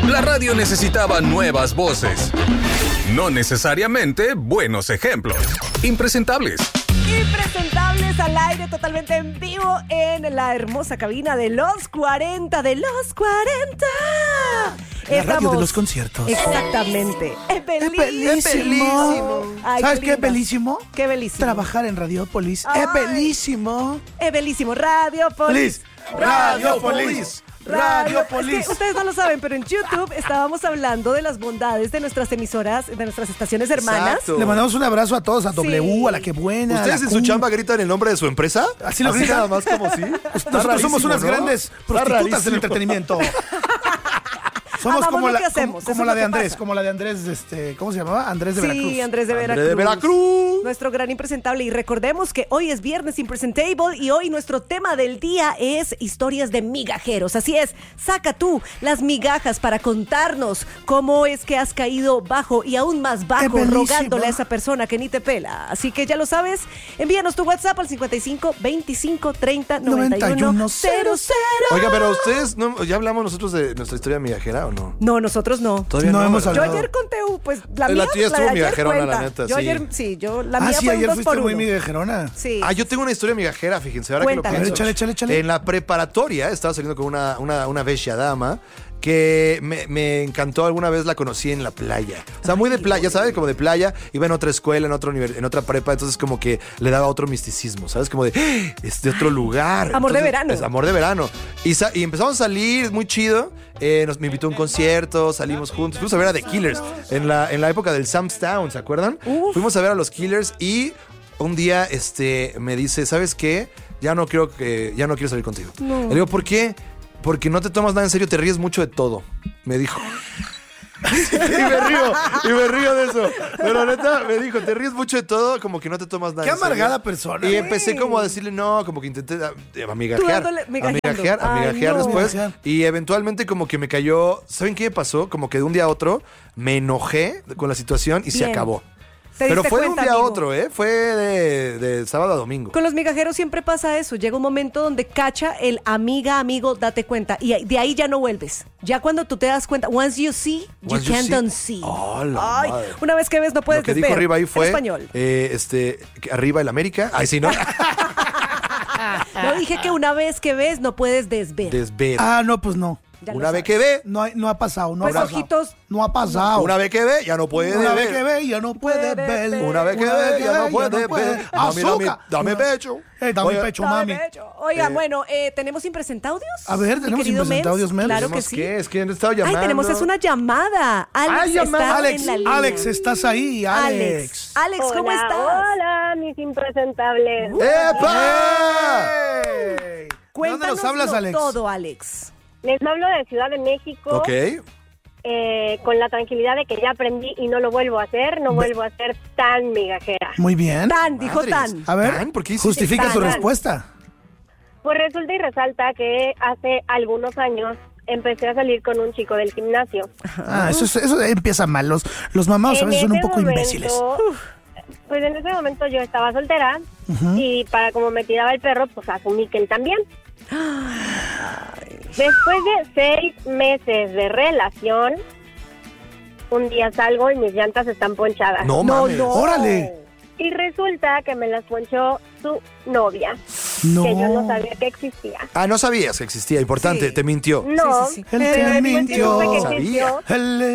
La radio necesitaba nuevas voces. No necesariamente buenos ejemplos. Impresentables. Impresentables al aire, totalmente en vivo en la hermosa cabina de los 40, de los 40. La radio de los conciertos. Exactamente. Es bellísimo. Es bellísimo. Ay, ¿Sabes qué es linda. bellísimo? Qué bellísimo. Trabajar en Radiopolis. Ay. Es bellísimo. Es bellísimo. Radiopolis. Radiopolis. Radiopolis. Es que ustedes no lo saben, pero en YouTube estábamos hablando de las bondades de nuestras emisoras, de nuestras estaciones hermanas. Exacto. Le mandamos un abrazo a todos, a W, Sí. a la que buena. ¿Ustedes a la en su Q. chamba gritan el nombre de su empresa? Así lo gritan. nada más como sí. Nosotros somos unas grandes prostitutas del rarísimo. entretenimiento. Somos Amamos como lo la, que hacemos, como eso es la lo de que Andrés, pasa. como la de Andrés, ¿cómo se llamaba? Andrés de Veracruz. Sí, Andrés de Veracruz. De Veracruz. Nuestro gran impresentable. Y recordemos que hoy es viernes impresentable y hoy nuestro tema del día es historias de migajeros. Así es, saca tú las migajas para contarnos cómo es que has caído bajo y aún más bajo, bellísimo. rogándole a esa persona que ni te pela. Así que ya lo sabes, envíanos tu WhatsApp al 55 25 30 91 00. Oiga, pero ustedes, ¿ya hablamos nosotros de nuestra historia migajera o no? No, nosotros no. Todavía No hemos Yo ¿verdad? hablado. ayer conté, pues, la La mía, tuya estuvo de ayer migajerona, cuenta. la neta, Yo sí. ayer, sí, la mía Sí, fue un ayer 2 fuiste por muy 1. migajerona. Sí. Yo tengo una historia migajera, fíjense, ahora Cuéntame. que lo pienso. Échale. En la preparatoria estaba saliendo con una bella dama que me encantó. Alguna vez la conocí en la playa. O sea, muy de playa, ¿sabes? Como de playa. Iba en otra escuela, en otra prepa, entonces como que le daba otro misticismo, ¿sabes? Como de, es de otro lugar. Amor de Entonces, verano. Es amor de verano. Y empezamos a salir, muy chido. Me invitó a un concierto, salimos juntos. Fuimos a ver a The Killers en la época del Sam's Town, ¿se acuerdan? Uf. Fuimos a ver a los Killers y un día me dice, ¿sabes qué? Ya no quiero salir contigo. No. Le digo, ¿por qué? Porque no te tomas nada en serio, te ríes mucho de todo, me dijo. y me río de eso. Pero neta, me dijo, te ríes mucho de todo, como que no te tomas nada Qué en serio. amargada persona. Y empecé como a decirle no, como que intenté amigajear. Tú dándole- migajeando. Ay, no. Después. Migajear. Y eventualmente como que me cayó, ¿saben qué me pasó? Como que de un día a otro me enojé con la situación y se Bien. acabó. ¿Te Pero diste fue de un cuenta, día a amigo? otro, ¿eh? Fue de sábado a domingo. Con los migajeros siempre pasa eso. Llega un momento donde cacha el amigo, date cuenta. Y de ahí ya no vuelves. Ya cuando tú te das cuenta, once you see, you Once you can't see. unsee. Oh, la Ay, madre. una vez que ves no puedes Lo que dijo desver. arriba ahí En fue español. que arriba el América. Ay, sí, ¿no? No dije que una vez que ves no puedes desver. Desver. Ah, no, pues no. Ya lo Una vez sabes. que ve, No ha pasado, no Pues ha pasado. ojitos. No ha pasado. una vez que ve, ya no puede Una vez ver. que ve, ya no puede ver. Una vez que ve, ya no puede ver. Azúcar. Dame pecho. Dame Oye, pecho, Dame mami. pecho. Oiga, bueno, ¿tenemos impresentaudios? A ver, Mi ¿tenemos querido impresentaudios, Mel? Claro que ¿tenemos sí. qué? Es que han estado llamando. Ay, tenemos es una llamada. Alex está Alex, en la línea. Alex, estás ahí, Alex. Alex, ¿cómo Hola, estás? Hola, mis impresentables. ¡Epa! ¡Ey! ¿De dónde Cuéntanos nos hablas, Alex? todo, Alex. Les hablo de Ciudad de México. Ok. Con la tranquilidad de que ya aprendí y no lo vuelvo a hacer. No vuelvo a ser tan migajera. Muy bien. Tan, dijo Madres. tan. A ver, ¿Tan? ¿Por qué hiciste justifica tan? tu respuesta. Pues resulta y resalta que hace algunos años empecé a salir con un chico del gimnasio. Ah, eso empieza mal. Los mamados a veces son un poco imbéciles. Pues en ese momento yo estaba soltera y para como me tiraba el perro, pues asumí que él también. Después de 6 meses de relación, un día salgo y mis llantas están ponchadas. No mames. ¡Órale! Y resulta que me las ponchó su novia, No. que yo no sabía que existía. Ah, no sabías que existía. Importante, Sí. te mintió. No, Sí. Él pero te después mintió. supe que Sabía. existió. Él